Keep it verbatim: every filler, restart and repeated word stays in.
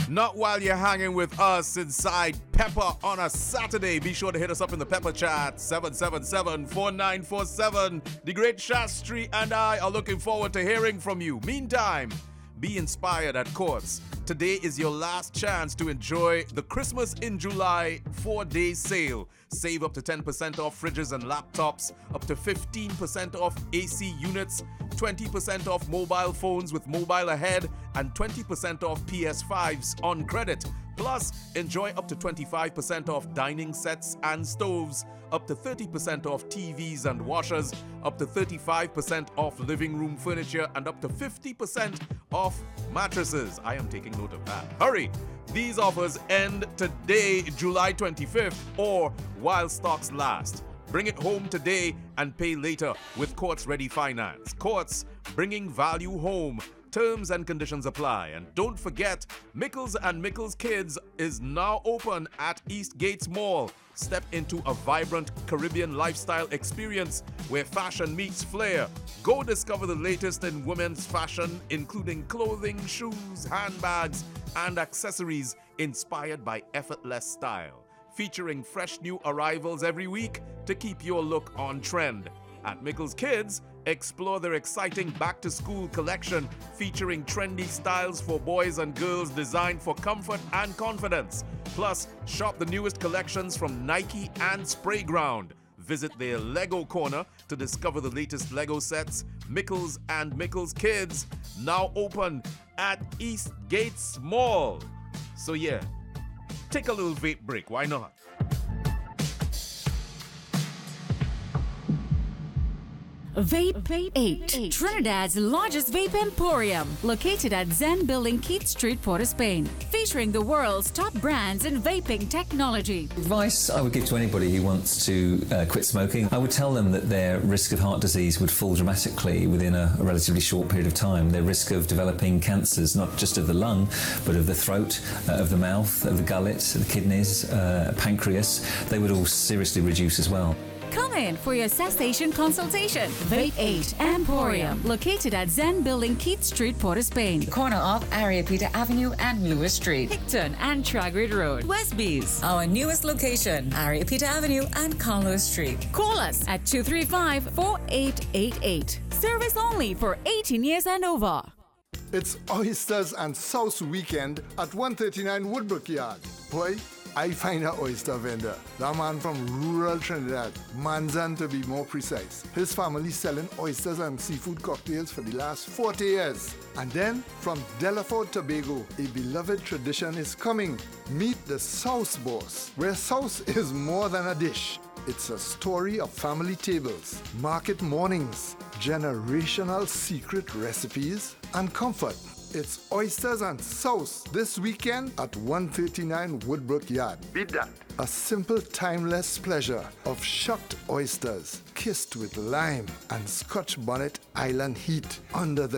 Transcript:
Not while you're hanging with us inside Pepper on a Saturday. Be sure to hit us up in the Pepper chat, seven seven seven, four nine four seven. The great Shastri and I are looking forward to hearing from you. Meantime, be inspired at Courts. Today is your last chance to enjoy the Christmas in July four-day sale. Save up to ten percent off fridges and laptops, up to fifteen percent off A C units, twenty percent off mobile phones with Mobile Ahead, and twenty percent off P S fives on credit. Plus, enjoy up to twenty-five percent off dining sets and stoves, up to thirty percent off T Vs and washers, up to thirty-five percent off living room furniture, and up to fifty percent off mattresses. I am taking note of that. Hurry! These offers end today, July twenty-fifth, or while stocks last. Bring it home today and pay later with Courts Ready Finance. Courts, bringing value home. Terms and conditions apply. And don't forget, Mickles and Mickles Kids is now open at East Gates Mall. Step into a vibrant Caribbean lifestyle experience where fashion meets flair. Go discover the latest in women's fashion, including clothing, shoes, handbags, and accessories inspired by effortless style. Featuring fresh new arrivals every week to keep your look on trend. At Mickles Kids, explore their exciting back-to-school collection featuring trendy styles for boys and girls designed for comfort and confidence. Plus, shop the newest collections from Nike and Sprayground. Visit their Lego Corner to discover the latest Lego sets. Mickles and Mickles Kids, now open at East Gates Mall. So yeah, take a little vape break, why not? Vape Vape eight, Trinidad's largest vape emporium, located at Zen Building, Keith Street, Port of Spain, featuring the world's top brands in vaping technology. Advice I would give to anybody who wants to uh, quit smoking, I would tell them that their risk of heart disease would fall dramatically within a, a relatively short period of time. Their risk of developing cancers, not just of the lung, but of the throat, uh, of the mouth, of the gullet, the kidneys, uh, pancreas, they would all seriously reduce as well. Come in for your cessation consultation. Vape eight Emporium, located at Zen Building, Keith Street, Port of Spain. Corner of Ariapita Avenue and Lewis Street. Hickton and Tragrid Road. Westbees. Our newest location, Ariapita Avenue and Carlos Street. Call us at two three five, four eight eight eight. Service only for eighteen years and over. It's Oysters and Sauce Weekend at one thirty-nine Woodbrook Yard. Boy, I find an oyster vendor. That man from rural Trinidad, Manzan to be more precise. His family selling oysters and seafood cocktails for the last forty years. And then, from Delaford, Tobago, a beloved tradition is coming. Meet the Sauce Boss, where sauce is more than a dish. It's a story of family tables, market mornings, generational secret recipes, and comfort. It's Oysters and Sauce this weekend at one thirty-nine Woodbrook Yard. Beat that. A simple, timeless pleasure of shucked oysters kissed with lime and Scotch bonnet island heat under the